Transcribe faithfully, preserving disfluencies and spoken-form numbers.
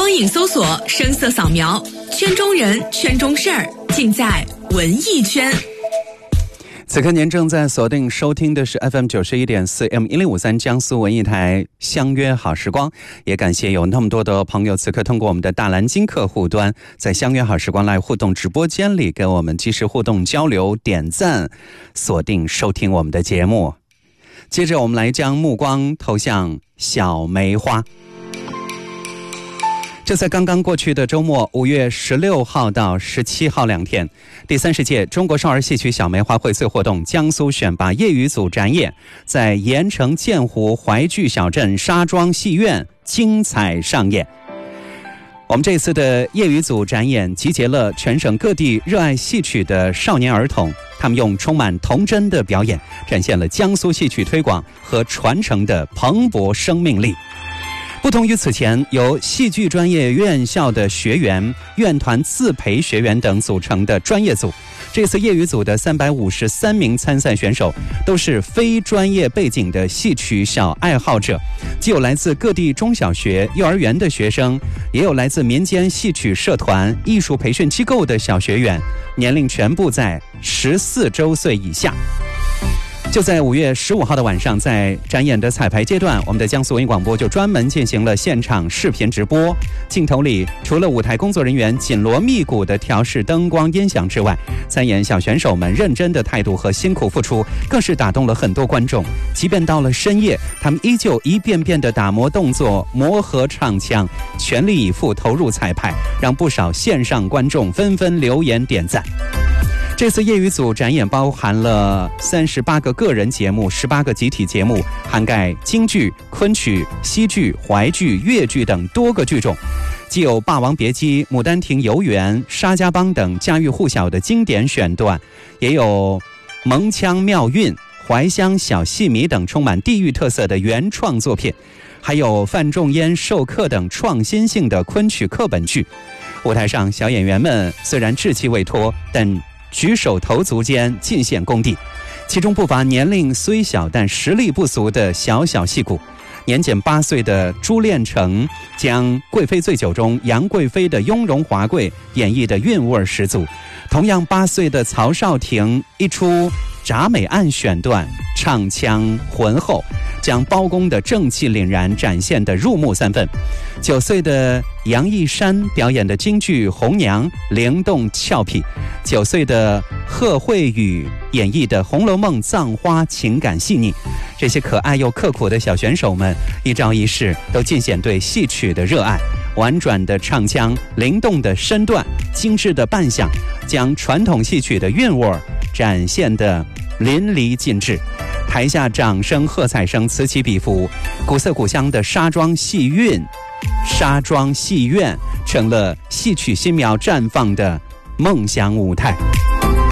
光影搜索，声色扫描，圈中人，圈中事儿，尽在文艺圈。 此刻您正在锁定收听的是 F M 九十一点四 M 一零五三江苏文艺台相约好时光，也感谢有那么多的朋友此刻通过我们的大蓝鲸客户端，在相约好时光来互动直播间里跟我们及时互动交流点赞，锁定收听我们的节目。接着我们来将目光投向小梅花。就在刚刚过去的周末，五月十六号到十七号两天，第三十届中国少儿戏曲小梅花荟萃活动江苏选拔业余组展演在盐城建湖淮剧小镇沙庄戏院精彩上演。我们这次的业余组展演集结了全省各地热爱戏曲的少年儿童，他们用充满童真的表演，展现了江苏戏曲推广和传承的蓬勃生命力。不同于此前由戏剧专业院校的学员、院团自培学员等组成的专业组，这次业余组的三百五十三名参赛选手都是非专业背景的戏曲小爱好者，既有来自各地中小学、幼儿园的学生，也有来自民间戏曲社团、艺术培训机构的小学员，年龄全部在十四周岁以下。就在五月十五号的晚上，在展演的彩排阶段，我们的江苏文艺广播就专门进行了现场视频直播。镜头里除了舞台工作人员紧锣密鼓的调试灯光音响之外，参演小选手们认真的态度和辛苦付出更是打动了很多观众。即便到了深夜，他们依旧一遍遍的打磨动作，磨合唱腔，全力以赴投入彩排，让不少线上观众纷纷留言点赞。这次业余组展演包含了三十八个个人节目、十八个集体节目，涵盖京剧、昆曲、西剧、淮剧、越剧等多个剧种，既有《霸王别姬》、《牡丹亭游园》、《沙家浜》等家喻户晓的经典选段，也有蒙腔妙韵、怀乡小戏迷等充满地域特色的原创作品，还有范仲淹授课等创新性的昆曲课本剧。舞台上，小演员们虽然志气未脱，但举手投足间尽显功底，其中不乏年龄虽小但实力不俗的小小戏骨。年仅八岁的朱炼成将《贵妃醉酒》中杨贵妃的雍容华贵演绎的韵味十足，同样八岁的曹少廷一出铡美案选段唱腔浑厚，将包公的正气凛然展现得入木三分。九岁的杨义山表演的京剧《红娘》灵动俏皮，九岁的贺慧宇演绎的《红楼梦》葬花情感细腻。这些可爱又刻苦的小选手们一招一式都尽显对戏曲的热爱，婉转的唱腔，灵动的身段，精致的扮相，将传统戏曲的韵味展现得淋漓尽致。台下掌声喝彩声此起彼伏，古色古香的沙庄戏韵、沙庄戏院成了戏曲新苗绽放的梦想舞台。